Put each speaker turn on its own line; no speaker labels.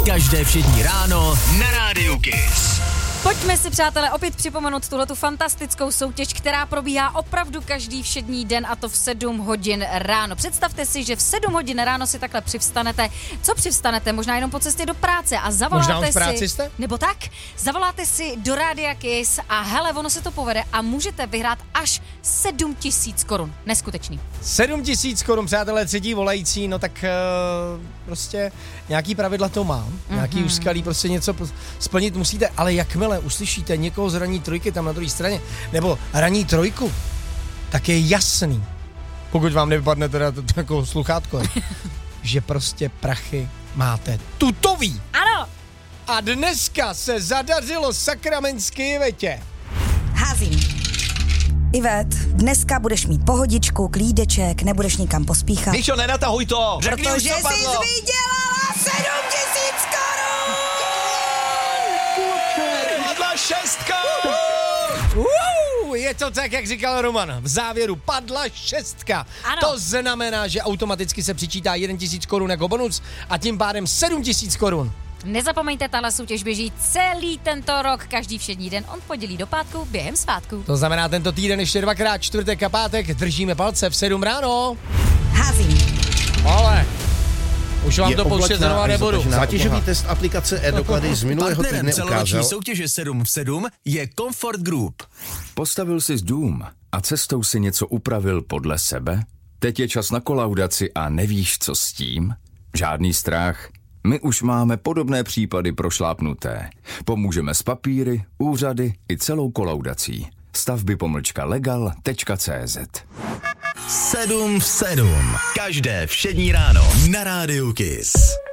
Každé všední ráno na Rádiu Kiss.
Pojďme si, přátelé, opět připomenout tuhletu fantastickou soutěž, která probíhá opravdu každý všední den, a to v 7 hodin ráno. Představte si, že v 7 hodin ráno si takhle přivstanete. Co přivstanete? Možná jenom po cestě do práce a zavoláte
možná v práci jste?
Nebo tak, zavoláte si do Rádia Kiss a hele, ono se to povede a můžete vyhrát až 7 000 korun. Neskutečný.
7 000 korun, přátelé, třetí volající, no tak prostě nějaký pravidla to mám, nějaký úskalí, prostě něco splnit musíte, ale jakmile uslyšíte někoho z ranní trojky tam na druhé straně, nebo ranní trojku, tak je jasný, pokud vám nevypadne teda jako sluchátko, že prostě prachy máte tutový.
Ano.
A dneska se zadařilo sakramentsky Ivetě.
Házím. Ivet, dneska budeš mít pohodičku, klídeček, nebudeš nikam pospíchat.
Míšo, nenatahuj to!
Protože jsi vydělala 7 000 korun!
Padla 6!
Je to tak, jak říkal Roman. V závěru padla 6.
Ano.
To znamená, že automaticky se přičítá 1 000 korun jako bonus a tím pádem 7 000 korun.
Nezapomeňte, tahle soutěž běží celý tento rok, každý všední den od pondělí do pátku během svátku.
To znamená tento týden ještě dvakrát, čtvrtek a pátek, držíme palce v 7 ráno.
Házím.
Ale už vám to pouštězovat nebudu.
Zátěžový test aplikace e-doklady z minulého týdne ukázal.
Soutěže 7 v 7 je Comfort Group.
Postavil jsi dům a cestou si něco upravil podle sebe? Teď je čas na kolaudaci a nevíš, co s tím? Žádný strach. My už máme podobné případy prošlápnuté. Pomůžeme s papíry, úřady i celou kolaudací. Stavby-legal.cz
7 v 7. Každé všední ráno na Rádiu Kiss.